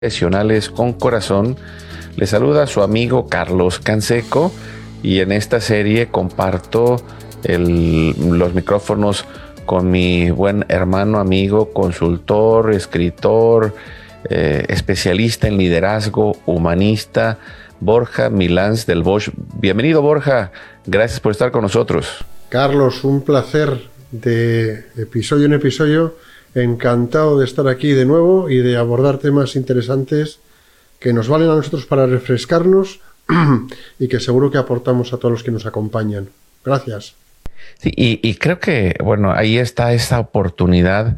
Profesionales con Corazón. Les saluda su amigo Carlos Canseco y en esta serie comparto los micrófonos con mi buen hermano, amigo, consultor, escritor, especialista en liderazgo, humanista, Borja Milans del Bosch. Bienvenido, Borja. Gracias por estar con nosotros. Carlos, un placer de episodio en episodio. Encantado de estar aquí de nuevo y de abordar temas interesantes que nos valen a nosotros para refrescarnos y que seguro que aportamos a todos los que nos acompañan. Gracias. Sí, y creo que, bueno, ahí está esta oportunidad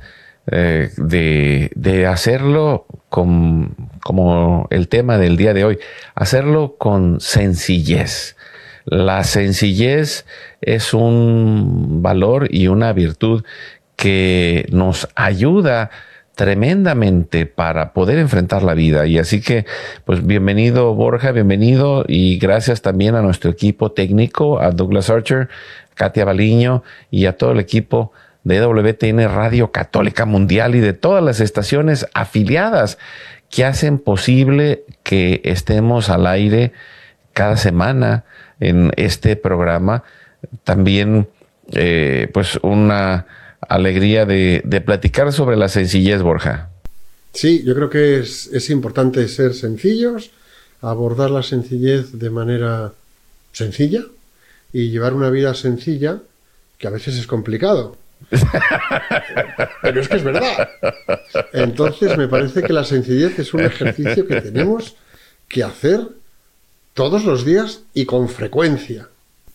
de hacerlo como el tema del día de hoy, hacerlo con sencillez. La sencillez es un valor y una virtud que nos ayuda tremendamente para poder enfrentar la vida. Y así que, pues bienvenido, Borja, bienvenido, y gracias también a nuestro equipo técnico, a Douglas Archer, Katia Baliño y a todo el equipo de WTN Radio Católica Mundial y de todas las estaciones afiliadas que hacen posible que estemos al aire cada semana en este programa. También, pues una alegría de platicar sobre la sencillez, Borja. Sí, yo creo que es importante ser sencillos, abordar la sencillez de manera sencilla y llevar una vida sencilla, que a veces es complicado. Pero es que es verdad. Entonces me parece que la sencillez es un ejercicio que tenemos que hacer todos los días y con frecuencia.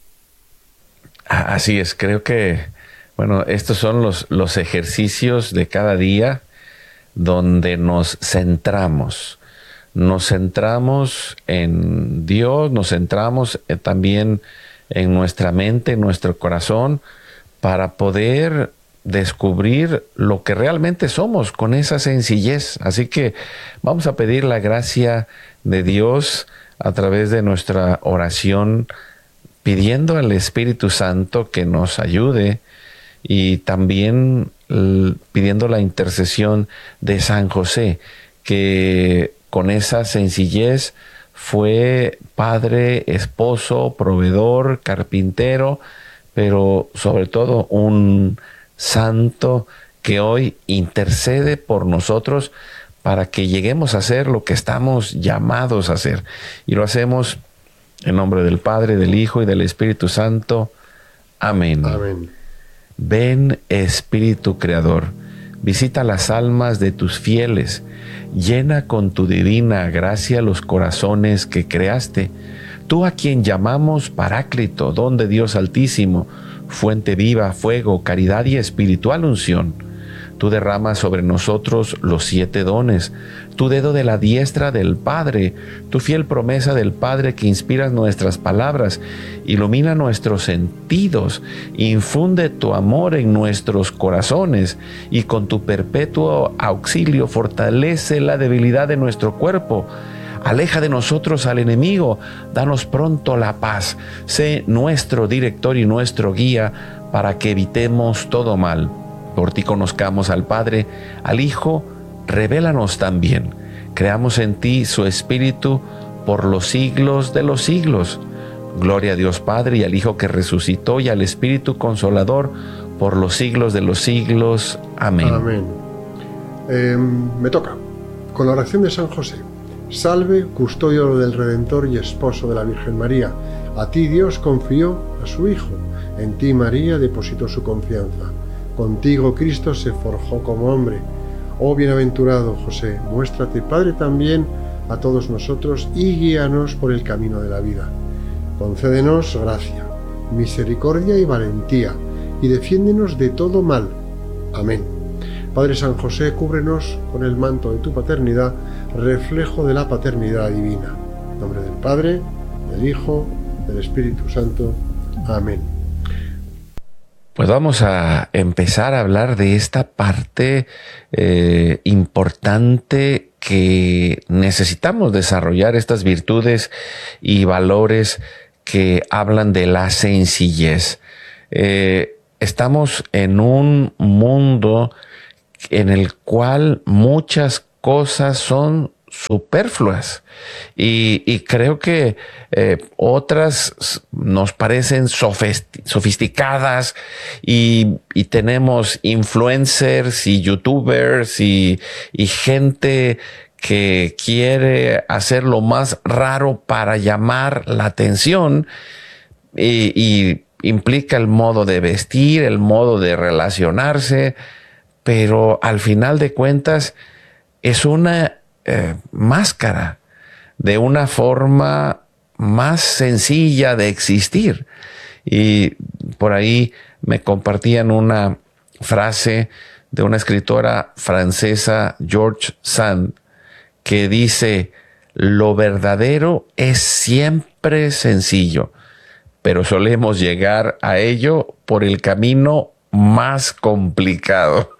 Así es, creo que, bueno, estos son los ejercicios de cada día donde nos centramos. Nos centramos en Dios, nos centramos también en nuestra mente, en nuestro corazón, para poder descubrir lo que realmente somos con esa sencillez. Así que vamos a pedir la gracia de Dios a través de nuestra oración, pidiendo al Espíritu Santo que nos ayude y también pidiendo la intercesión de San José, que con esa sencillez fue padre, esposo, proveedor, carpintero, pero sobre todo un santo que hoy intercede por nosotros para que lleguemos a ser lo que estamos llamados a ser. Y lo hacemos en nombre del Padre, del Hijo y del Espíritu Santo. Amén. Amén. Ven, Espíritu Creador, visita las almas de tus fieles, llena con tu divina gracia los corazones que creaste. Tú a quien llamamos Paráclito, don de Dios Altísimo, fuente viva, fuego, caridad y espiritual unción. Tú derramas sobre nosotros los 7 dones, tu dedo de la diestra del Padre, tu fiel promesa del Padre que inspiras nuestras palabras, ilumina nuestros sentidos, infunde tu amor en nuestros corazones y con tu perpetuo auxilio fortalece la debilidad de nuestro cuerpo. Aleja de nosotros al enemigo, danos pronto la paz, sé nuestro director y nuestro guía para que evitemos todo mal. Por ti conozcamos al Padre, al Hijo, revélanos también. Creamos en ti su Espíritu por los siglos de los siglos. Gloria a Dios Padre y al Hijo que resucitó y al Espíritu Consolador por los siglos de los siglos. Amén. Amén. Me toca. Con la oración de San José. Salve, custodio del Redentor y esposo de la Virgen María. A ti Dios confió a su Hijo. En ti María depositó su confianza. Contigo Cristo se forjó como hombre. Oh bienaventurado José, muéstrate Padre también a todos nosotros y guíanos por el camino de la vida. Concédenos gracia, misericordia y valentía, y defiéndenos de todo mal. Amén. Padre San José, cúbrenos con el manto de tu paternidad, reflejo de la paternidad divina. En nombre del Padre, del Hijo, del Espíritu Santo. Amén. Pues vamos a empezar a hablar de esta parte importante que necesitamos desarrollar, estas virtudes y valores que hablan de la sencillez. Estamos en un mundo en el cual muchas cosas son superfluas y creo que otras nos parecen sofisticadas y tenemos influencers y youtubers y gente que quiere hacer lo más raro para llamar la atención y implica el modo de vestir, el modo de relacionarse, pero al final de cuentas es una máscara de una forma más sencilla de existir. Y por ahí me compartían una frase de una escritora francesa, George Sand, que dice: lo verdadero es siempre sencillo, pero solemos llegar a ello por el camino más complicado.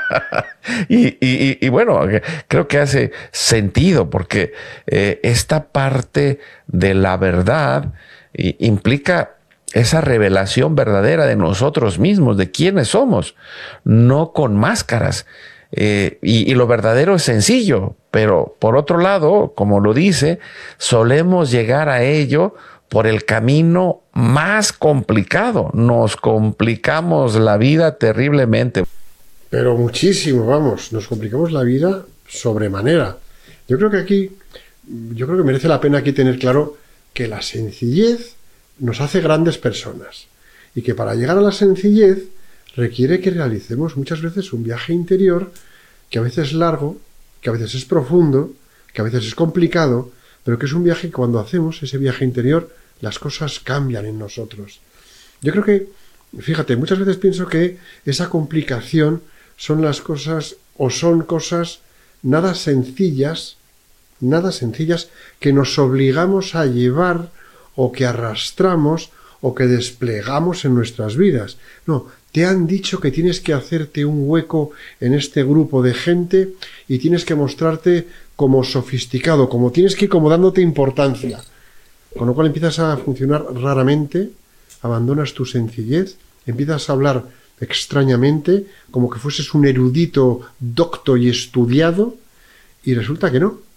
y bueno, creo que hace sentido porque esta parte de la verdad implica esa revelación verdadera de nosotros mismos, de quiénes somos, no con máscaras. Y lo verdadero es sencillo, pero por otro lado, como lo dice, solemos llegar a ello por el camino más complicado. Nos complicamos la vida terriblemente. Pero muchísimo, vamos, nos complicamos la vida sobremanera. Yo creo que merece la pena aquí tener claro que la sencillez nos hace grandes personas y que para llegar a la sencillez requiere que realicemos muchas veces un viaje interior que a veces es largo, que a veces es profundo, que a veces es complicado, pero que es un viaje que cuando hacemos ese viaje interior las cosas cambian en nosotros. Yo creo que, fíjate, muchas veces pienso que esa complicación son las cosas o son cosas nada sencillas que nos obligamos a llevar o que arrastramos o que desplegamos en nuestras vidas. No, te han dicho que tienes que hacerte un hueco en este grupo de gente y tienes que mostrarte como sofisticado, como tienes que ir como dándote importancia. Con lo cual empiezas a funcionar raramente, abandonas tu sencillez, empiezas a hablar extrañamente, como que fueses un erudito docto y estudiado, y resulta que no.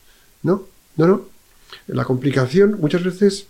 La complicación muchas veces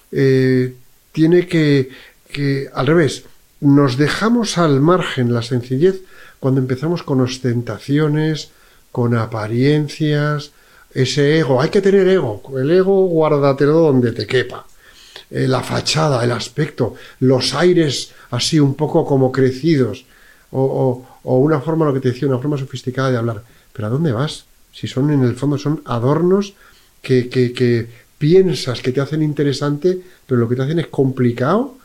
tiene que al revés, nos dejamos al margen la sencillez cuando empezamos con ostentaciones, con apariencias, ese ego. Hay que tener ego. El ego, guárdatelo donde te quepa. La fachada, el aspecto, los aires así un poco como crecidos, o una forma, lo que te decía, una forma sofisticada de hablar. ¿Pero a dónde vas? Si son, en el fondo, son adornos que piensas que te hacen interesante, pero lo que te hacen es complicado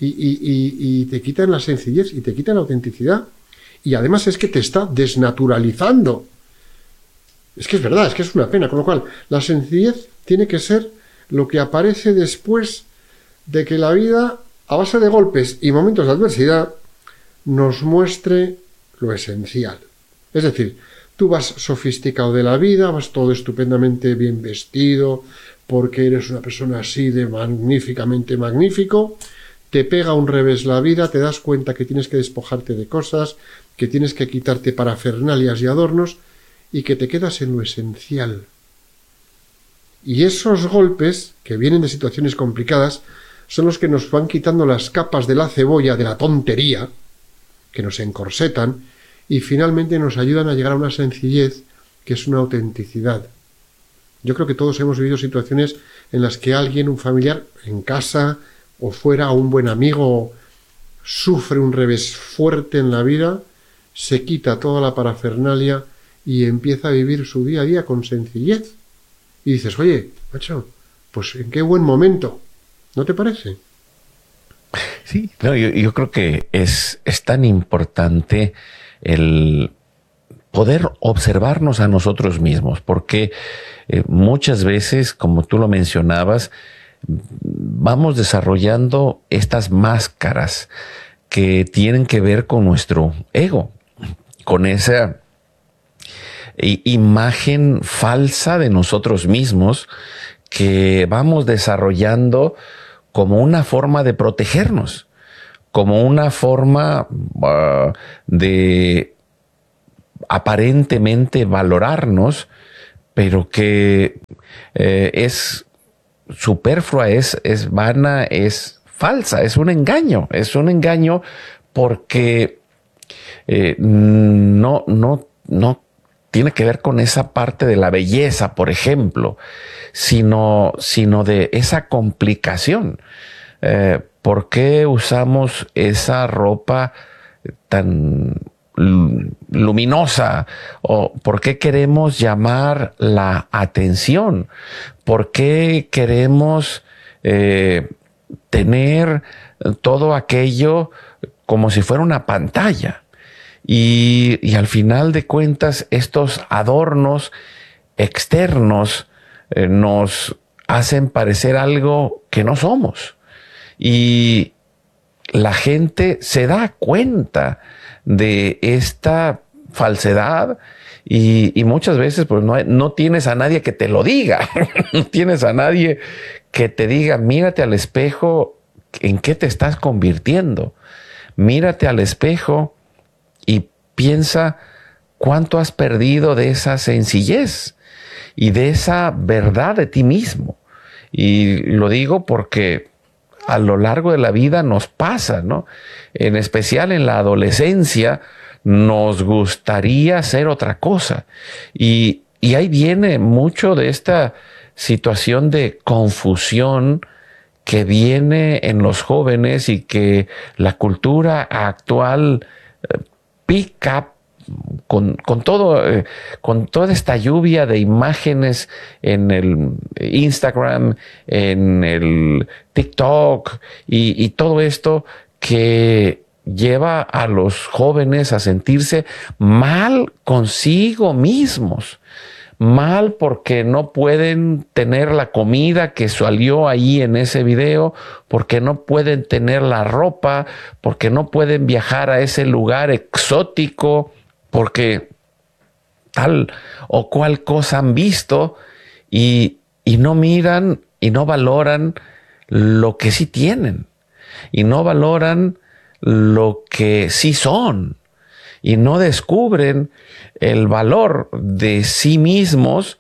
y te quitan la sencillez y te quitan la autenticidad. Y además es que te está desnaturalizando. Es que es verdad, es que es una pena. Con lo cual, la sencillez tiene que ser lo que aparece después de que la vida, a base de golpes y momentos de adversidad, nos muestre lo esencial. Es decir, tú vas sofisticado de la vida, vas todo estupendamente bien vestido, porque eres una persona así de magníficamente magnífico, te pega un revés la vida, te das cuenta que tienes que despojarte de cosas, que tienes que quitarte parafernalias y adornos, y que te quedas en lo esencial. Y esos golpes, que vienen de situaciones complicadas, son los que nos van quitando las capas de la cebolla, de la tontería, que nos encorsetan, y finalmente nos ayudan a llegar a una sencillez que es una autenticidad. Yo creo que todos hemos vivido situaciones en las que alguien, un familiar, en casa o fuera, o un buen amigo, sufre un revés fuerte en la vida, se quita toda la parafernalia y empieza a vivir su día a día con sencillez. Y dices, oye, macho, pues en qué buen momento, ¿no te parece? Sí, no, yo creo que es tan importante el poder observarnos a nosotros mismos, porque muchas veces, como tú lo mencionabas, vamos desarrollando estas máscaras que tienen que ver con nuestro ego, con esa imagen falsa de nosotros mismos que vamos desarrollando como una forma de protegernos, como una forma de aparentemente valorarnos, pero que es superflua, es vana, es falsa, es un engaño porque no tiene que ver con esa parte de la belleza, por ejemplo, sino de esa complicación. ¿Por qué usamos esa ropa tan luminosa? ¿O por qué queremos llamar la atención? ¿Por qué queremos tener todo aquello como si fuera una pantalla? Y al final de cuentas, estos adornos externos nos hacen parecer algo que no somos. Y la gente se da cuenta de esta falsedad y muchas veces pues no tienes a nadie que te lo diga. No tienes a nadie que te diga, mírate al espejo, ¿en qué te estás convirtiendo? Mírate al espejo y piensa cuánto has perdido de esa sencillez y de esa verdad de ti mismo. Y lo digo porque a lo largo de la vida nos pasa, ¿no? En especial en la adolescencia nos gustaría hacer otra cosa. Y ahí viene mucho de esta situación de confusión que viene en los jóvenes y que la cultura actual pica con toda esta lluvia de imágenes en el Instagram, en el TikTok y todo esto que lleva a los jóvenes a sentirse mal consigo mismos. Mal porque no pueden tener la comida que salió ahí en ese video, porque no pueden tener la ropa, porque no pueden viajar a ese lugar exótico, porque tal o cual cosa han visto y no miran y no valoran lo que sí tienen y no valoran lo que sí son y no descubren el valor de sí mismos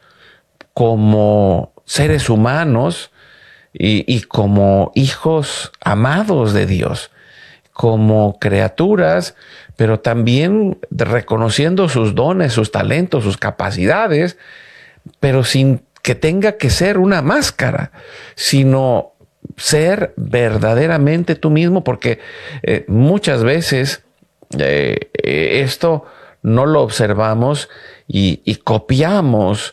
como seres humanos y como hijos amados de Dios, como criaturas, pero también reconociendo sus dones, sus talentos, sus capacidades, pero sin que tenga que ser una máscara, sino ser verdaderamente tú mismo, porque muchas veces esto no lo observamos y copiamos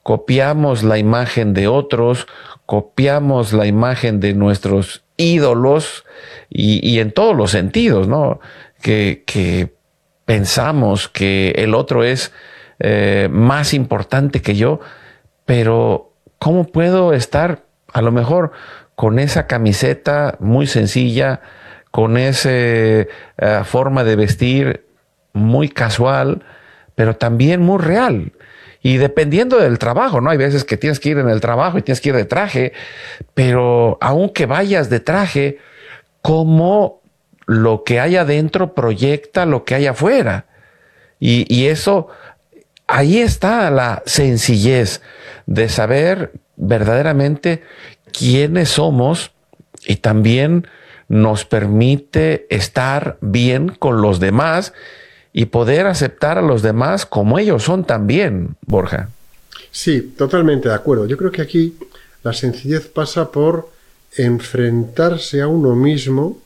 la imagen de otros, copiamos la imagen de nuestros ídolos y en todos los sentidos, ¿no? Que pensamos que el otro es más importante que yo, pero ¿cómo puedo estar a lo mejor con esa camiseta muy sencilla, con esa forma de vestir muy casual, pero también muy real? Y dependiendo del trabajo, ¿no? Hay veces que tienes que ir en el trabajo y tienes que ir de traje, pero aunque vayas de traje, ¿cómo lo que hay adentro proyecta lo que hay afuera? Y eso, ahí está la sencillez de saber verdaderamente quiénes somos y también nos permite estar bien con los demás y poder aceptar a los demás como ellos son también, Borja. Sí, totalmente de acuerdo. Yo creo que aquí la sencillez pasa por enfrentarse a uno mismo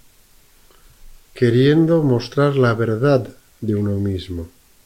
queriendo mostrar la verdad de uno mismo.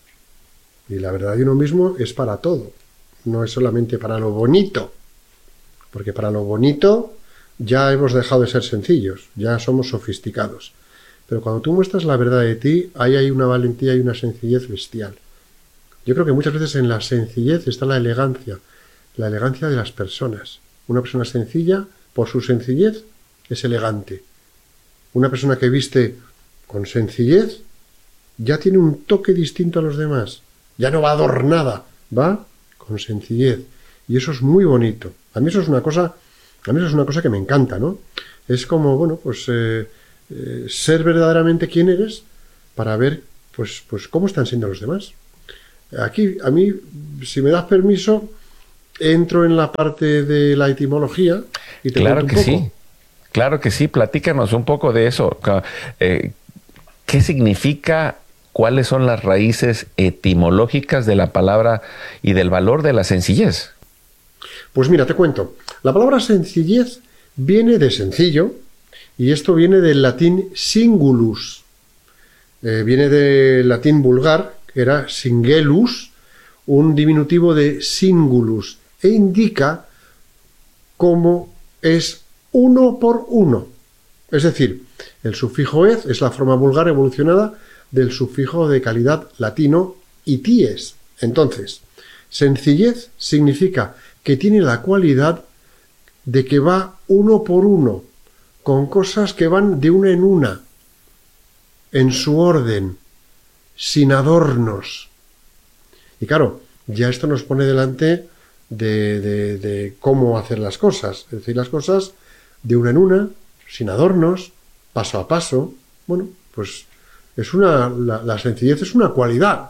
Y la verdad de uno mismo es para todo, no es solamente para lo bonito, porque para lo bonito ya hemos dejado de ser sencillos, ya somos sofisticados. Pero cuando tú muestras la verdad de ti, ahí hay una valentía y una sencillez bestial. Yo creo que muchas veces en la sencillez está la elegancia de las personas. Una persona sencilla, por su sencillez, es elegante. Una persona que viste con sencillez ya tiene un toque distinto a los demás. Ya no va adornada, va con sencillez. Y eso es muy bonito. A mí eso es una cosa que me encanta, ¿no? Es como, bueno, pues ser verdaderamente quién eres para ver, pues cómo están siendo los demás. Aquí, a mí, si me das permiso, entro en la parte de la etimología y te Claro cuento que un poco. sí, claro que sí. Platícanos un poco de eso. ¿Qué significa? ¿Cuáles son las raíces etimológicas de la palabra y del valor de la sencillez? Pues mira, te cuento. La palabra sencillez viene de sencillo y esto viene del latín singulus. Viene del latín vulgar, que era singelus, un diminutivo de singulus, e indica cómo es uno por uno. Es decir, el sufijo ez es la forma vulgar evolucionada del sufijo de calidad latino ities. Entonces, sencillez significa que tiene la cualidad de que va uno por uno, con cosas que van de una en su orden, sin adornos. Y claro, ya esto nos pone delante de cómo hacer las cosas. Es decir, las cosas de una en una, sin adornos, paso a paso. Bueno, pues la sencillez es una cualidad.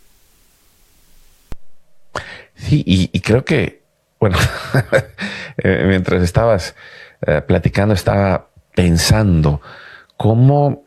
Sí, y creo que, bueno, mientras estabas platicando, estaba pensando cómo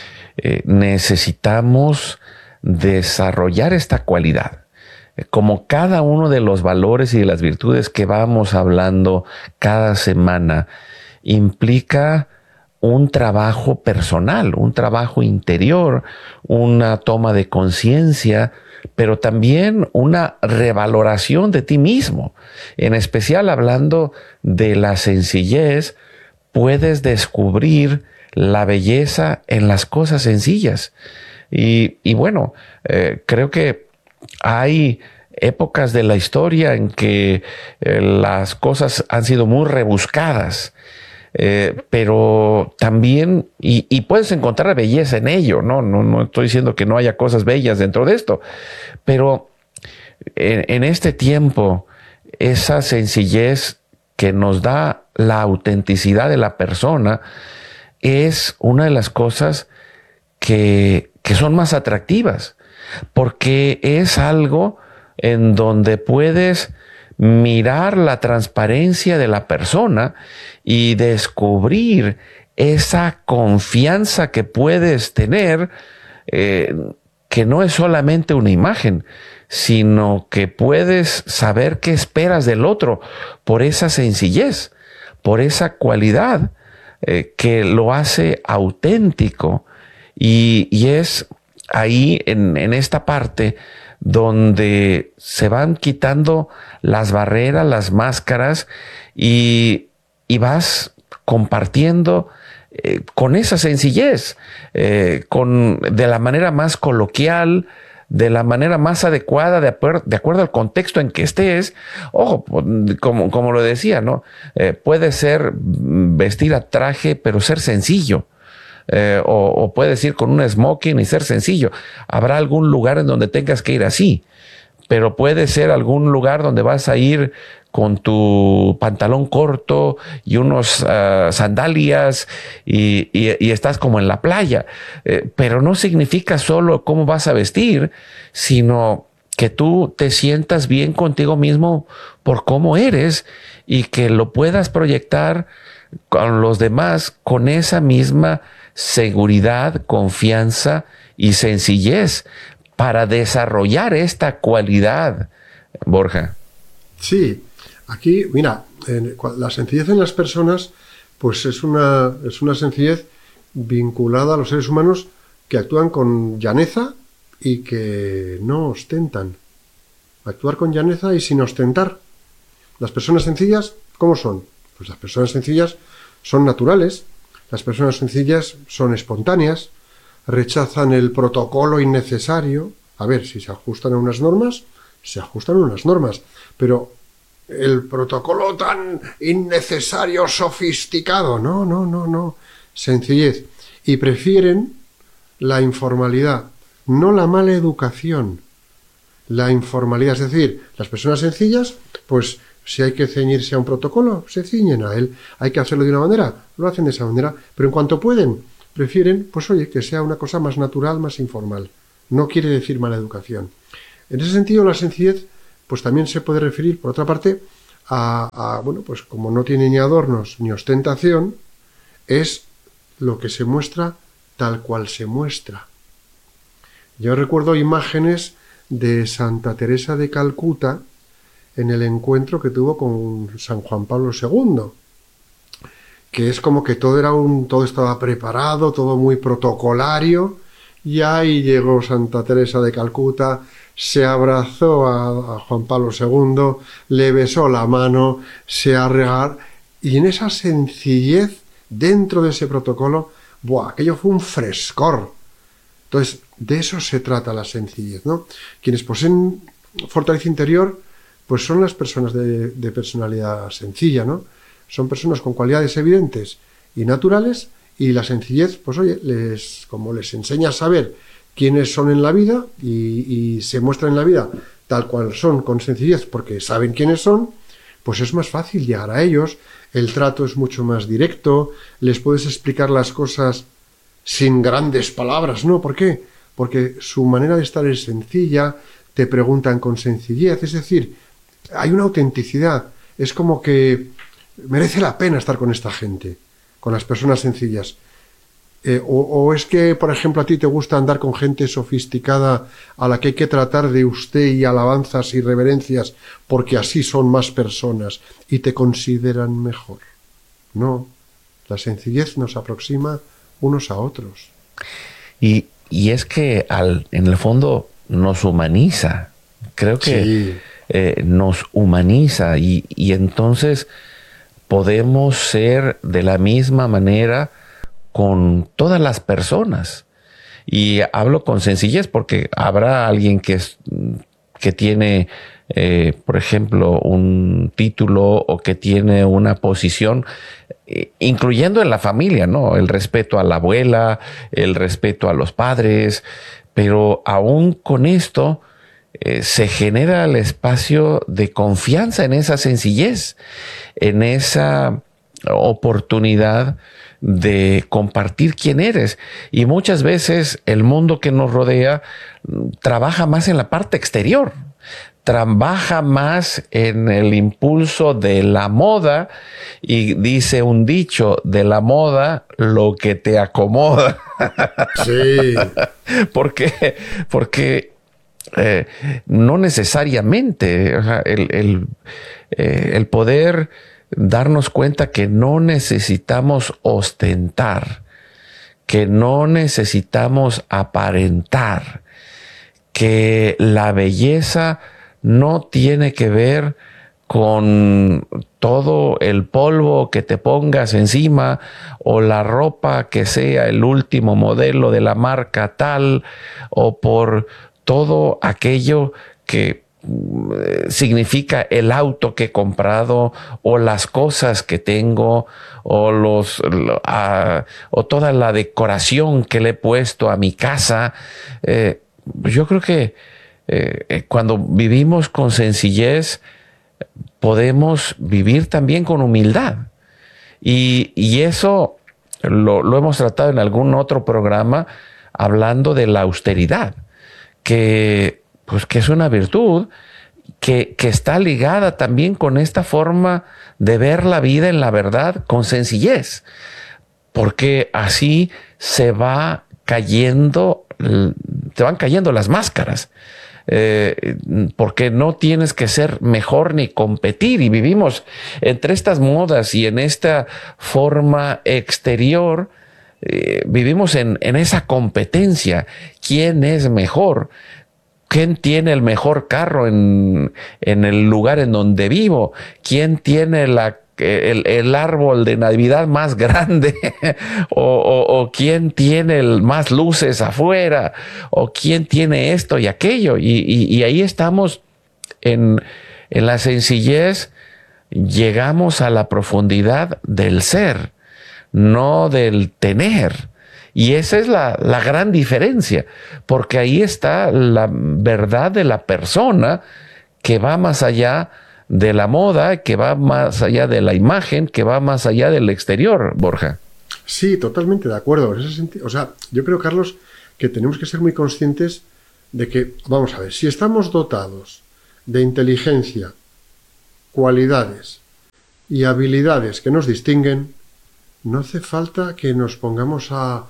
necesitamos desarrollar esta cualidad. Como cada uno de los valores y de las virtudes que vamos hablando cada semana implica un trabajo personal, un trabajo interior, una toma de conciencia, pero también una revaloración de ti mismo. En especial hablando de la sencillez, puedes descubrir la belleza en las cosas sencillas. Y bueno, creo que hay épocas de la historia en que las cosas han sido muy rebuscadas, pero también, y puedes encontrar belleza en ello, no estoy diciendo que no haya cosas bellas dentro de esto, pero en este tiempo, esa sencillez que nos da la autenticidad de la persona es una de las cosas que son más atractivas, porque es algo en donde puedes mirar la transparencia de la persona y descubrir esa confianza que puedes tener, que no es solamente una imagen, sino que puedes saber qué esperas del otro por esa sencillez, por esa cualidad que lo hace auténtico. Y es ahí en esta parte donde se van quitando las barreras, las máscaras y vas compartiendo con esa sencillez, de la manera más coloquial, de la manera más adecuada, de acuerdo al contexto en que estés. Ojo, como lo decía, ¿no? Puede ser vestir a traje, pero ser sencillo. O puedes ir con un smoking y ser sencillo. Habrá algún lugar en donde tengas que ir así, pero puede ser algún lugar donde vas a ir con tu pantalón corto y unos sandalias y estás como en la playa. Pero no significa solo cómo vas a vestir, sino que tú te sientas bien contigo mismo por cómo eres y que lo puedas proyectar con los demás con esa misma seguridad, confianza y sencillez para desarrollar esta cualidad, Borja. Sí, aquí, mira, la sencillez en las personas, pues es una sencillez vinculada a los seres humanos que actúan con llaneza y que no ostentan. Actuar con llaneza y sin ostentar. Las personas sencillas, ¿cómo son? Pues las personas sencillas son naturales, las personas sencillas son espontáneas, rechazan el protocolo innecesario. A ver, si se ajustan a unas normas, se ajustan a unas normas, pero el protocolo tan innecesario, sofisticado, no, sencillez. Y prefieren la informalidad, no la mala educación, la informalidad. Es decir, las personas sencillas, pues si hay que ceñirse a un protocolo, se ciñen a él. Hay que hacerlo de una manera, lo hacen de esa manera. Pero en cuanto pueden, prefieren, pues oye, que sea una cosa más natural, más informal. No quiere decir mala educación. En ese sentido, la sencillez pues también se puede referir, por otra parte, bueno, pues como no tiene ni adornos ni ostentación, es lo que se muestra tal cual se muestra. Yo recuerdo imágenes de Santa Teresa de Calcuta en el encuentro que tuvo con San Juan Pablo II, que es como que todo estaba preparado, todo muy protocolario, y ahí llegó Santa Teresa de Calcuta, se abrazó a Juan Pablo II, le besó la mano, se arregló, y en esa sencillez, dentro de ese protocolo, ¡buah!, aquello fue un frescor. Entonces, de eso se trata la sencillez, ¿no? Quienes poseen fortaleza interior, pues son las personas de personalidad sencilla, ¿no? Son personas con cualidades evidentes y naturales, y la sencillez, pues oye, como les enseña a saber quiénes son en la vida y se muestran en la vida tal cual son, con sencillez, porque saben quiénes son, pues es más fácil llegar a ellos, el trato es mucho más directo, les puedes explicar las cosas sin grandes palabras, ¿no? ¿Por qué? Porque su manera de estar es sencilla, te preguntan con sencillez, es decir, hay una autenticidad, es como que merece la pena estar con esta gente, con las personas sencillas. O es que, por ejemplo, a ti te gusta andar con gente sofisticada a la que hay que tratar de usted y alabanzas y reverencias porque así son más personas y te consideran mejor. No, la sencillez nos aproxima unos a otros. Y es que en el fondo nos humaniza. Creo que sí. Nos humaniza y entonces podemos ser de la misma manera con todas las personas. Y hablo con sencillez porque habrá alguien que tiene, por ejemplo, un título o que tiene una posición, incluyendo en la familia, ¿no? El respeto a la abuela, el respeto a los padres, pero aún con esto se genera el espacio de confianza en esa sencillez, en esa oportunidad de compartir quién eres. Y muchas veces el mundo que nos rodea trabaja más en la parte exterior, trabaja más en el impulso de la moda, y dice un dicho, de la moda lo que te acomoda. Sí. ¿Por qué? Porque no necesariamente, o sea, el poder darnos cuenta que no necesitamos ostentar, que no necesitamos aparentar, que la belleza no tiene que ver con todo el polvo que te pongas encima o la ropa que sea el último modelo de la marca tal, o por todo aquello que significa el auto que he comprado o las cosas que tengo o toda la decoración que le he puesto a mi casa. Yo creo que cuando vivimos con sencillez podemos vivir también con humildad, y eso lo hemos tratado en algún otro programa, hablando de la austeridad, que es una virtud que está ligada también con esta forma de ver la vida en la verdad con sencillez, porque así se van cayendo las máscaras, porque no tienes que ser mejor ni competir, y vivimos entre estas modas y en esta forma exterior. Vivimos en esa competencia. ¿Quién es mejor? ¿Quién tiene el mejor carro en el lugar en donde vivo? ¿Quién tiene el árbol de Navidad más grande? o quién tiene más luces afuera? ¿O quién tiene esto y aquello? Y ahí estamos en la sencillez. Llegamos a la profundidad del ser, no del tener. Y esa es la gran diferencia, porque ahí está la verdad de la persona, que va más allá de la moda, que va más allá de la imagen, que va más allá del exterior, Borja. Sí, totalmente de acuerdo. En ese sentido, o sea, yo creo, Carlos, que tenemos que ser muy conscientes de que, vamos a ver, si estamos dotados de inteligencia, cualidades y habilidades que nos distinguen, no hace falta que nos pongamos a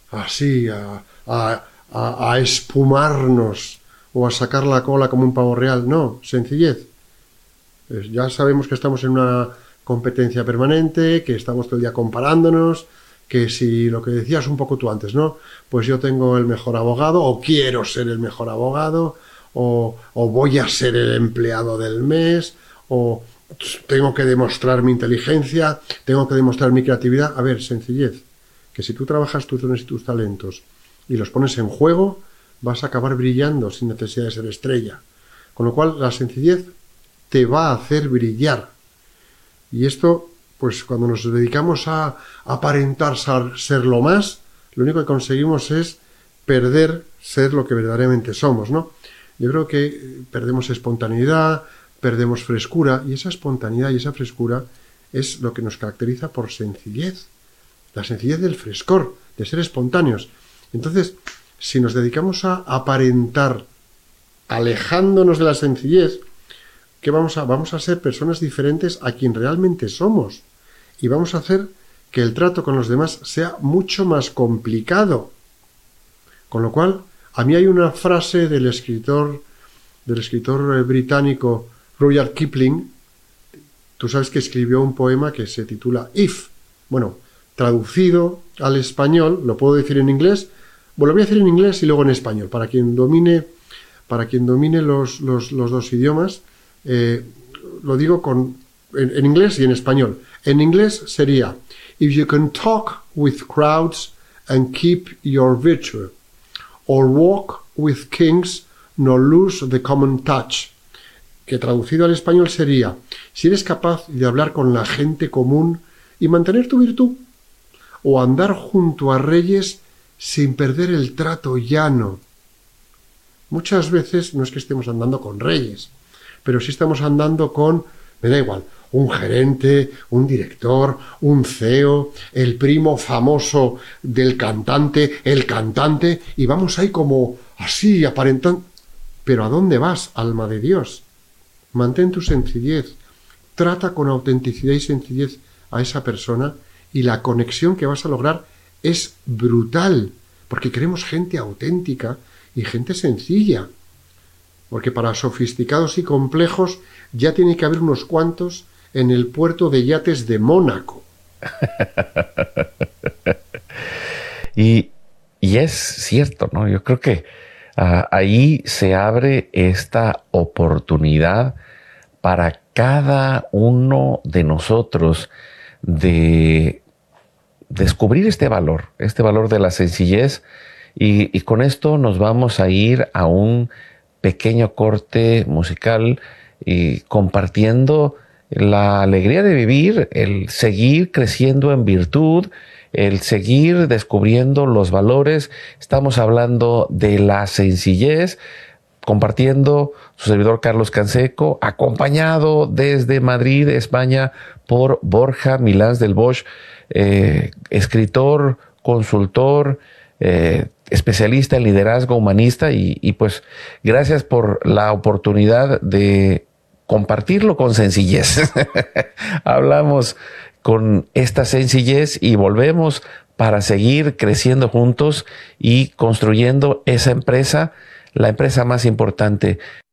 espumarnos o a sacar la cola como un pavo real. No, sencillez. Ya sabemos que estamos en una competencia permanente, que estamos todo el día comparándonos, que si lo que decías un poco tú antes, ¿no? Pues yo tengo el mejor abogado, o quiero ser el mejor abogado, o voy a ser el empleado del mes, o tengo que demostrar mi inteligencia, tengo que demostrar mi creatividad. A ver, sencillez, que si tú trabajas tus dones y tus talentos y los pones en juego, vas a acabar brillando sin necesidad de ser estrella. Con lo cual, la sencillez te va a hacer brillar. Y esto, pues cuando nos dedicamos a aparentar ser lo más, lo único que conseguimos es perder ser lo que verdaderamente somos, ¿no? Yo creo que perdemos espontaneidad, perdemos frescura, y esa espontaneidad y esa frescura es lo que nos caracteriza por sencillez. La sencillez del frescor, de ser espontáneos. Entonces, si nos dedicamos a aparentar, alejándonos de la sencillez, ¿qué vamos a ser personas diferentes a quien realmente somos? Y vamos a hacer que el trato con los demás sea mucho más complicado. Con lo cual, a mí hay una frase del escritor británico Rudyard Kipling. Tú sabes que escribió un poema que se titula If. Bueno, traducido al español, lo puedo decir en inglés. Bueno, lo voy a decir en inglés y luego en español, para quien domine los dos idiomas. Lo digo en inglés y en español. En inglés sería: If you can talk with crowds and keep your virtue, or walk with kings, nor lose the common touch. Que traducido al español sería: si eres capaz de hablar con la gente común y mantener tu virtud, o andar junto a reyes sin perder el trato llano. Muchas veces no es que estemos andando con reyes, pero sí estamos andando con, me da igual, un gerente, un director, un CEO, el primo famoso del cantante, el cantante, y vamos ahí como así, aparentando. Pero ¿a dónde vas, alma de Dios? Mantén tu sencillez, trata con autenticidad y sencillez a esa persona, y la conexión que vas a lograr es brutal, porque queremos gente auténtica y gente sencilla. Porque para sofisticados y complejos ya tiene que haber unos cuantos en el puerto de yates de Mónaco. Y es cierto, ¿no? Yo creo que ahí se abre esta oportunidad para cada uno de nosotros de descubrir este valor de la sencillez. Y con esto nos vamos a ir a un pequeño corte musical y compartiendo la alegría de vivir, el seguir creciendo en virtud, el seguir descubriendo los valores. Estamos hablando de la sencillez, compartiendo su servidor Carlos Canseco, acompañado desde Madrid, España, por Borja Milans del Bosch, escritor, consultor, especialista en liderazgo humanista, y pues gracias por la oportunidad de compartirlo con sencillez. Hablamos con esta sencillez y volvemos para seguir creciendo juntos y construyendo esa empresa, la empresa más importante